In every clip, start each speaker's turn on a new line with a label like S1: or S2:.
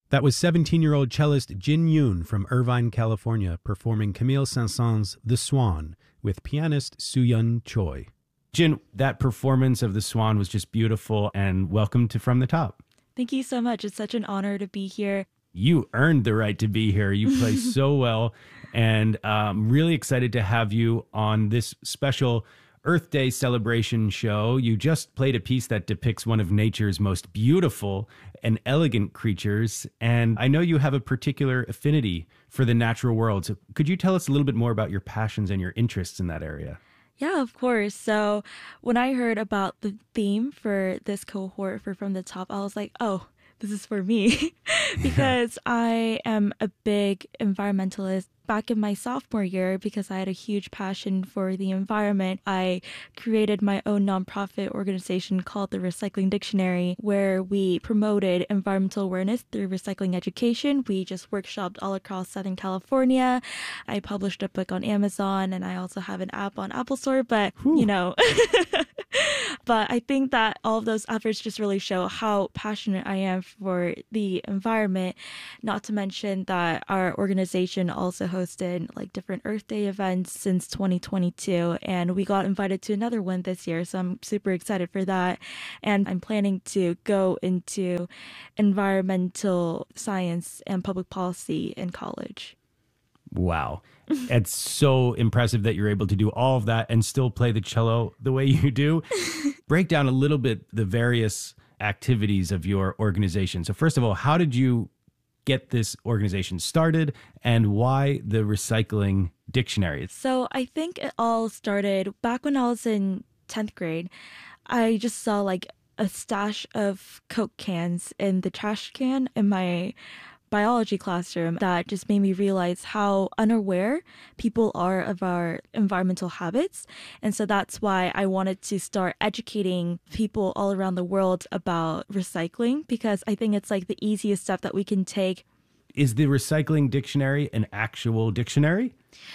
S1: That was 17-year-old cellist Jin Yoon from Irvine, California, performing Camille Saint-Saëns' The Swan with pianist Soo-Yun Choi. Jin, that performance of The Swan was just beautiful, and welcome to From the Top.
S2: Thank you so much. It's such an honor to be here.
S1: You earned the right to be here. You play so well, and I'm really excited to have you on this special Earth Day celebration show. You just played a piece that depicts one of nature's most beautiful and elegant creatures, and I know you have a particular affinity for the natural world. So could you tell us a little bit more about your passions and your interests in that area?
S2: Yeah, of course. So when I heard about the theme for this cohort for From the Top, I was like, oh, this is for me because I am a big environmentalist. Back in my sophomore year, because I had a huge passion for the environment, I created my own nonprofit organization called the Recycling Dictionary, where we promoted environmental awareness through recycling education. We just workshopped all across Southern California. I published a book on Amazon, and I also have an app on Apple Store, but you know. But I think that all of those efforts just really show how passionate I am for the environment, not to mention that our organization also hosted like different Earth Day events since 2022, and we got invited to another one this year, so I'm super excited for that. And I'm planning to go into environmental science and public policy in college.
S1: Wow. It's so impressive that you're able to do all of that and still play the cello the way you do. Break down a little bit the various activities of your organization. So first of all, how did you get this organization started, and why the Recycling Dictionary?
S2: So I think it all started back when I was in 10th grade. I just saw like a stash of Coke cans in the trash can in my biology classroom that just made me realize how unaware people are of our environmental habits. And so that's why I wanted to start educating people all around the world about recycling, because I think it's like the easiest step that we can take.
S1: Is the Recycling Dictionary an actual dictionary?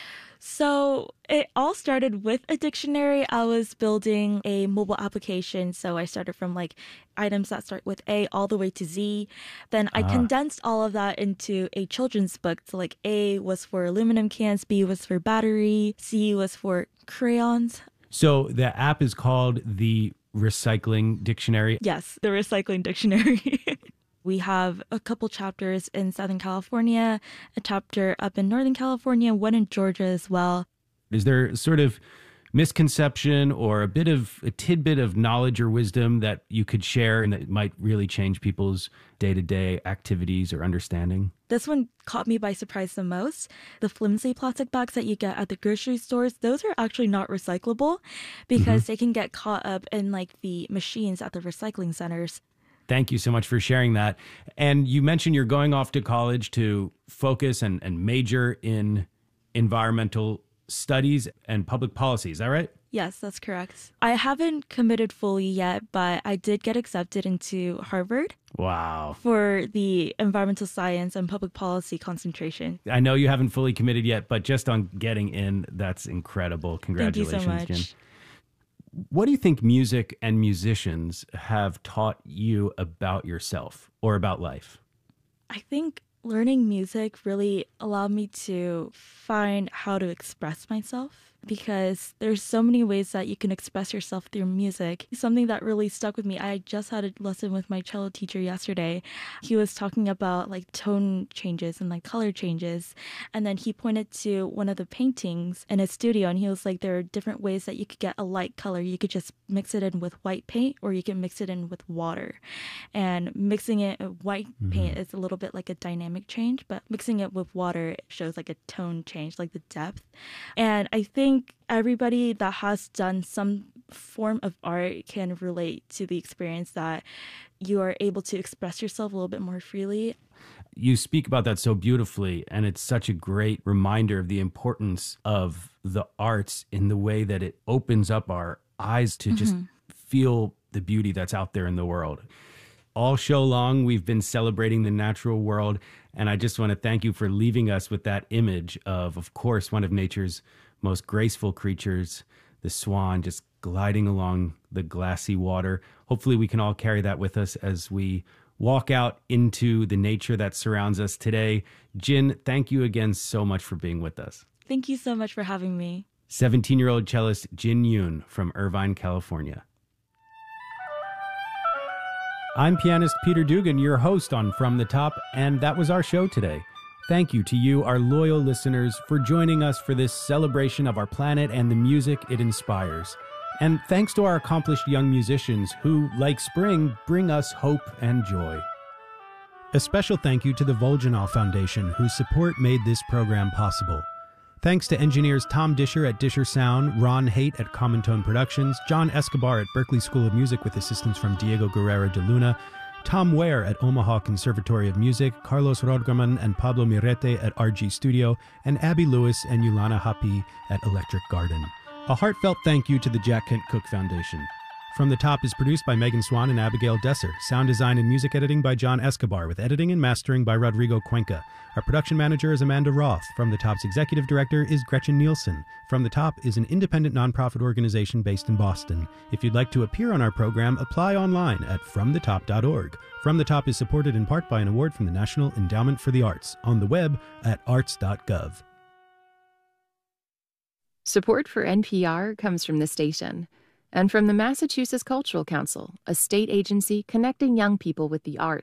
S2: So it all started with a dictionary. I was building a mobile application. So I started from like items that start with A all the way to Z. Then I condensed all of that into a children's book. So like A was for aluminum cans, B was for battery, C was for crayons.
S1: So the app is called the Recycling Dictionary?
S2: Yes, the Recycling Dictionary. We have a couple chapters in Southern California, a chapter up in Northern California, one in Georgia as well.
S1: Is there sort of misconception or a tidbit of knowledge or wisdom that you could share and that might really change people's day-to-day activities or understanding?
S2: This one caught me by surprise the most. The flimsy plastic bags that you get at the grocery stores, those are actually not recyclable because they can get caught up in like the machines at the recycling centers.
S1: Thank you so much for sharing that. And you mentioned you're going off to college to focus and major in environmental studies and public policy. Is that right?
S2: Yes, that's correct. I haven't committed fully yet, but I did get accepted into Harvard.
S1: Wow.
S2: For the environmental science and public policy concentration.
S1: I know you haven't fully committed yet, but just on getting in, that's incredible. Congratulations,
S2: Thank you so much.
S1: Jen. What do you think music and musicians have taught you about yourself or about life?
S2: I think learning music really allowed me to find how to express myself, because there's so many ways that you can express yourself through music. Something that really stuck with me, I just had a lesson with my cello teacher yesterday. He was talking about like tone changes and like color changes. And then he pointed to one of the paintings in his studio, and he was like, there are different ways that you could get a light color. You could just mix it in with white paint, or you can mix it in with water. And mixing it with white paint is a little bit like a dynamic change, but mixing it with water shows like a tone change, like the depth. And I think everybody that has done some form of art can relate to the experience that you are able to express yourself a little bit more freely.
S1: You speak about that so beautifully, and it's such a great reminder of the importance of the arts in the way that it opens up our eyes to just feel the beauty that's out there in the world. All show long, we've been celebrating the natural world, and I just want to thank you for leaving us with that image of course, one of nature's most graceful creatures, the swan, just gliding along the glassy water. Hopefully we can all carry that with us as we walk out into the nature that surrounds us today. Jin, thank you again so much for being with us.
S2: Thank you so much for having me.
S1: 17-year-old cellist Jin Yoon from Irvine, California. I'm pianist Peter Dugan, your host on From the Top, and that was our show today. Thank you to you, our loyal listeners, for joining us for this celebration of our planet and the music it inspires. And thanks to our accomplished young musicians who, like spring, bring us hope and joy. A special thank you to the Voljanov Foundation, whose support made this program possible. Thanks to engineers Tom Disher at Disher Sound, Ron Haight at Common Tone Productions, John Escobar at Berklee School of Music with assistance from Diego Guerrero de Luna, Tom Ware at Omaha Conservatory of Music, Carlos Rodgerman and Pablo Mirete at RG Studio, and Abby Lewis and Yulana Hapi at Electric Garden. A heartfelt thank you to the Jack Kent Cooke Foundation. From the Top is produced by Megan Swan and Abigail Desser. Sound design and music editing by John Escobar, with editing and mastering by Rodrigo Cuenca. Our production manager is Amanda Roth. From the Top's executive director is Gretchen Nielsen. From the Top is an independent nonprofit organization based in Boston. If you'd like to appear on our program, apply online at fromthetop.org. From the Top is supported in part by an award from the National Endowment for the Arts, on the web at arts.gov.
S3: Support for NPR comes from the station and from the Massachusetts Cultural Council, a state agency connecting young people with the arts.